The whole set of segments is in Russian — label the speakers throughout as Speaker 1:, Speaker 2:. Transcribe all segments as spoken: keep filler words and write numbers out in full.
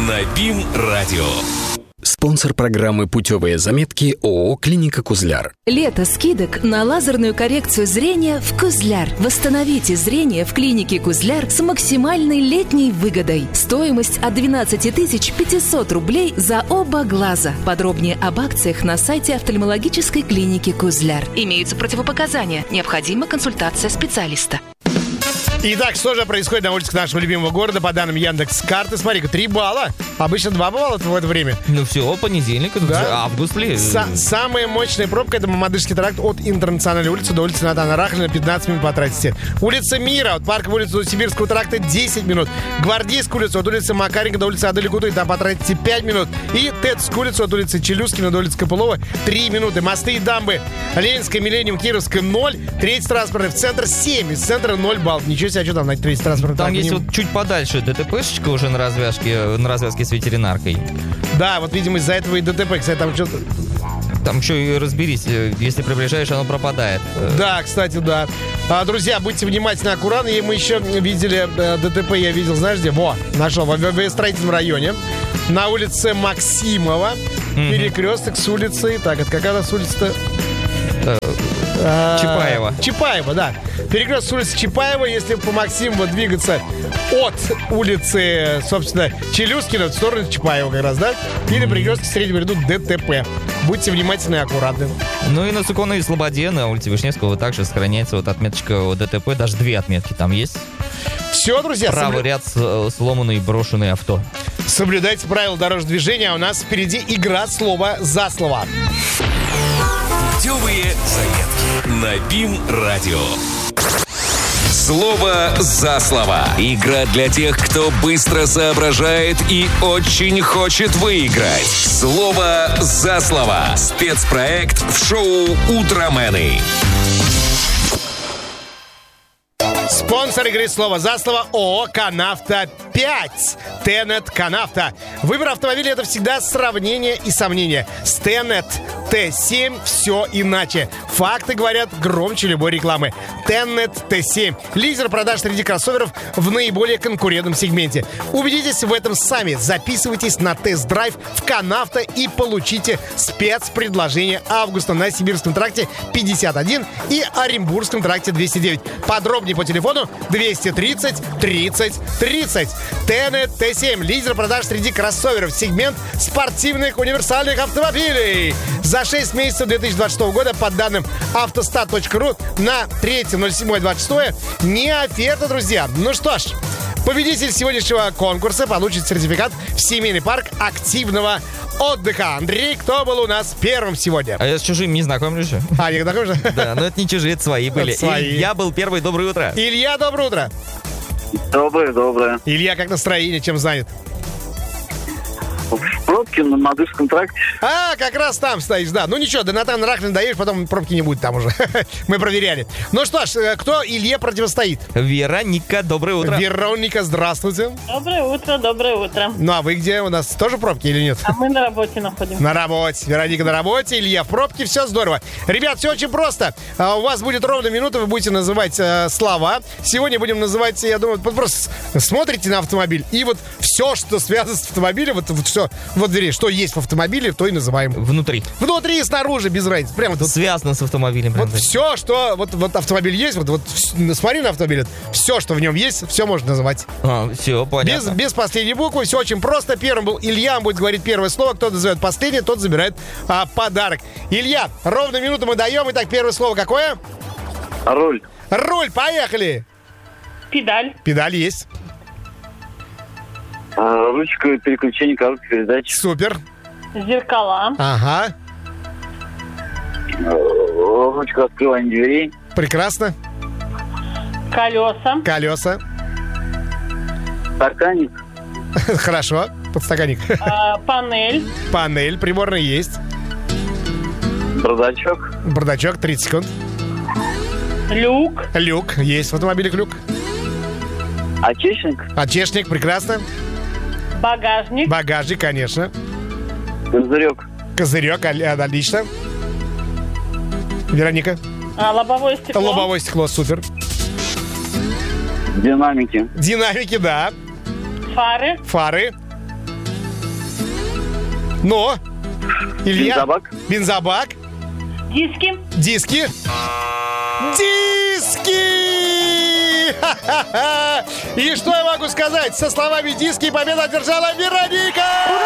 Speaker 1: на БИМ-радио.
Speaker 2: Спонсор программы «Путевые заметки» ООО «Клиника Кузляр».
Speaker 3: Лето скидок на лазерную коррекцию зрения в Кузляр. Восстановите зрение в клинике Кузляр с максимальной летней выгодой. Стоимость от двенадцать тысяч пятьсот рублей за оба глаза. Подробнее об акциях на сайте офтальмологической клиники Кузляр. Имеются противопоказания. Необходима консультация специалиста.
Speaker 4: Итак, что же происходит на улицах нашего любимого города по данным Яндекс.Карты? Смотри-ка, три балла. Обычно два балла в это время.
Speaker 5: Ну все, понедельник,
Speaker 4: да?
Speaker 5: август ли?
Speaker 4: Са- самая мощная пробка — это Мамадышский тракт от Интернациональной улицы до улицы Натана Рахлина. пятнадцать минут потратите. Улица Мира от Парковой улицы до Сибирского тракта десять минут. Гвардейская улица от улицы Макаренко до улицы Адель-Куты, там потратите пять минут. И Тетская улица от улицы Челюскина до улицы Копылова три минуты. Мосты и дамбы. Ленинская, Миллениум, Кировская ноль. Третий транспортный в центр семь. Из центра ноль баллов. Ничего себе, а что там на третий транспортный?
Speaker 5: Там
Speaker 4: так,
Speaker 5: есть
Speaker 4: не...
Speaker 5: вот чуть подальше ДТПшечка уже на развязке, на развязке с ветеринаркой.
Speaker 4: Да, вот, видимо, из-за этого и ДТП. Кстати, там что-то...
Speaker 5: Там еще и разберись, если приближаешь, оно пропадает.
Speaker 4: Да, кстати, да. А, друзья, будьте внимательны, аккуратны. И мы еще видели э, ДТП, я видел, знаешь где? Во, нашел, в, в, в строительном районе. На улице Максимова. Mm-hmm. Перекресток с улицей. Так, это какая у нас улица-то? А,
Speaker 5: Чапаева.
Speaker 4: Чапаева, да. Перекресток с улицы Чапаева. Если по Максимову двигаться от улицы, собственно, Челюскина в сторону Чапаева как раз, да? Или перекресток в среднем ряду ДТП. Будьте внимательны и аккуратны.
Speaker 5: Ну и на Суконной Слободе, на улице Вишневского, также сохраняется вот отметочка о ДТП. Даже две отметки там есть.
Speaker 4: Все, друзья.
Speaker 5: Правый
Speaker 4: соблю...
Speaker 5: ряд сломанный брошенный авто.
Speaker 4: Соблюдайте правила дорожного движения, а у нас впереди игра слово за слово.
Speaker 1: Путевые заметки на БИМ-радио. Слово за слово. Игра для тех, кто быстро соображает и очень хочет выиграть. Слово за слово. Спецпроект в шоу «Утромены».
Speaker 4: Спонсор игры «Слово за слово» ООО «Канавто пять». Тенет Канавто. Выбор автомобиля — это всегда сравнение и сомнение. С Тенет Т семь все иначе. Факты говорят громче любой рекламы. Тенет Т семь. Лидер продаж среди кроссоверов в наиболее конкурентном сегменте. Убедитесь в этом сами. Записывайтесь на тест-драйв в Канавто и получите спецпредложение августа на Сибирском тракте пятьдесят один и Оренбургском тракте двести девять. Подробнее по телефону двести тридцать тридцать тридцать. Тенет Т семь. Лидер продаж среди кроссоверов. Сегмент спортивных универсальных автомобилей. За шесть месяцев две тысячи двадцать шестого года, по данным автостат точка ру, на третье ноль седьмое двадцать шестое не оферта, друзья. Ну что ж, победитель сегодняшнего конкурса получит сертификат в семейный парк активного отдыха. Андрей, кто был у нас первым сегодня?
Speaker 5: А я с чужим не знакомлюсь.
Speaker 4: А, не знакомлюсь?
Speaker 5: Да, но это не чужие, это свои были.
Speaker 4: Это свои.
Speaker 5: Илья был первый. Доброе утро.
Speaker 4: Илья, доброе утро.
Speaker 6: Доброе, доброе.
Speaker 4: Илья, как настроение, чем занят?
Speaker 6: В пробке на Мадышском тракте.
Speaker 4: А, как раз там стоишь, да. Ну ничего, до Натана Рахлина доедешь, потом пробки не будет там уже. Мы проверяли. Ну что ж, кто Илье противостоит?
Speaker 5: Вероника, доброе утро.
Speaker 4: Вероника, здравствуйте.
Speaker 7: Доброе утро, доброе утро.
Speaker 4: Ну а вы где? У нас тоже пробки или нет?
Speaker 7: А мы на работе находимся.
Speaker 4: На работе. Вероника на работе, Илья в пробке, все здорово. Ребят, все очень просто. А, у вас будет ровно минута, вы будете называть э, слова. Сегодня будем называть, я думаю, просто смотрите на автомобиль, и вот все, что связано с автомобилем, вот, вот все, вот бери, что есть в автомобиле, то и называем.
Speaker 5: Внутри.
Speaker 4: Внутри и снаружи, без разницы. Прямо вот,
Speaker 5: связано с автомобилем.
Speaker 4: Вот все, что вот, вот автомобиль есть, вот, вот смотри на автомобиль, все, что в нем есть, все можно называть.
Speaker 5: А, все, понятно.
Speaker 4: Без, без последней буквы, все очень просто. Первым был Илья, он будет говорить первое слово. Кто назовет последнее, тот забирает а, подарок. Илья, ровно минуту мы даем. Итак, первое слово какое?
Speaker 6: Руль.
Speaker 4: Руль, поехали.
Speaker 7: Педаль.
Speaker 4: Педаль есть.
Speaker 6: А, ручка переключения коробки передач.
Speaker 4: Супер.
Speaker 7: Зеркала.
Speaker 4: Ага.
Speaker 6: Ручка открывания дверей.
Speaker 4: Прекрасно.
Speaker 7: Колеса.
Speaker 4: Колеса.
Speaker 6: Стаканник.
Speaker 4: Хорошо. Подстаканник.
Speaker 7: А, панель.
Speaker 4: Панель. Приборная есть.
Speaker 6: Бардачок.
Speaker 4: Бардачок. тридцать секунд.
Speaker 7: Люк.
Speaker 4: Люк. Есть в автомобиле люк.
Speaker 6: Очечник.
Speaker 4: Очечник. Прекрасно.
Speaker 7: Багажник.
Speaker 4: Багажник, конечно.
Speaker 6: Козырек.
Speaker 4: Козырек. Отлично. Вероника.
Speaker 7: А, лобовое стекло.
Speaker 4: Лобовое стекло. Супер.
Speaker 6: Динамики.
Speaker 4: Динамики, да.
Speaker 7: Фары.
Speaker 4: Фары. Но? Илья?
Speaker 6: Бензобак.
Speaker 4: Бензобак.
Speaker 7: Диски.
Speaker 4: Диски. Диски! Ха-ха-ха! И что я могу сказать? Со словами диски победу одержала Вероника!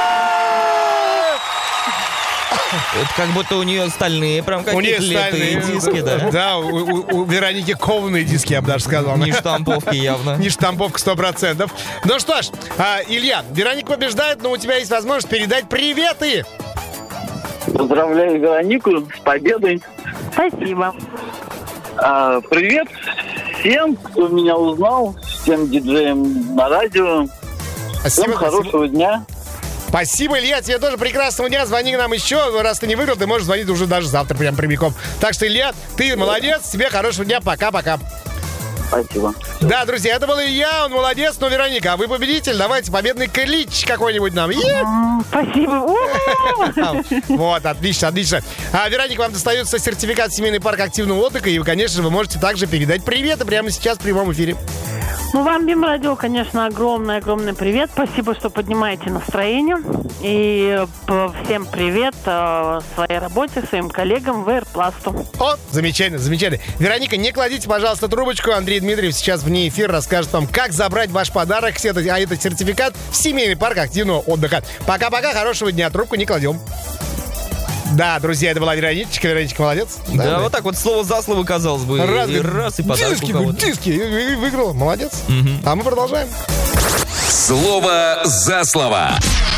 Speaker 5: Это как будто у нее стальные, прям
Speaker 4: У нее
Speaker 5: какие-то литые
Speaker 4: стальные
Speaker 5: диски, да?
Speaker 4: Да, у, у- у Вероники кованые диски, я бы даже сказал.
Speaker 5: Не штамповки явно.
Speaker 4: Не штамповка сто процентов. Ну что ж, а, Илья, Вероника побеждает, но у тебя есть возможность передать приветы.
Speaker 6: Поздравляю Веронику с победой.
Speaker 7: Спасибо.
Speaker 6: А, привет всем, кто меня узнал, всем диджеям на радио.
Speaker 4: Спасибо,
Speaker 6: Всем хорошего дня.
Speaker 4: Спасибо, Илья, тебе тоже прекрасного дня. Звони нам еще. Раз ты не выиграл, ты можешь звонить уже даже завтра, прям прямиком. Так что, Илья, ты молодец. Тебе хорошего дня. Пока-пока.
Speaker 6: Спасибо.
Speaker 4: Да, друзья, это был Илья, он молодец. Но, Вероника, а вы победитель. Давайте победный клич какой-нибудь нам. Е!
Speaker 7: Спасибо.
Speaker 4: Вот, отлично, отлично. А, Вероника, вам достается сертификат в семейный парк активного отдыха. И, вы, конечно же, вы можете также передать приветы прямо сейчас в прямом эфире.
Speaker 7: Ну, вам, Бим-радио, конечно, огромный-огромный привет. Спасибо, что поднимаете настроение. И п- всем привет э, своей работе, своим коллегам в Airplast.
Speaker 4: О, замечательно, замечательно. Вероника, не кладите, пожалуйста, трубочку. Андрей Дмитриев сейчас вне эфира расскажет вам, как забрать ваш подарок, а это сертификат в семейный парк активного отдыха. Пока-пока, хорошего дня, трубку не кладем. Да, друзья, это была Вероничка. Вероничка молодец.
Speaker 5: Да,
Speaker 4: да.
Speaker 5: вот так вот слово за слово, казалось бы.
Speaker 4: Раз,
Speaker 5: и раз, и подарок
Speaker 4: диски,
Speaker 5: у кого-то.
Speaker 4: диски, и- и выиграла, молодец. А мы продолжаем.
Speaker 1: Слово за слово.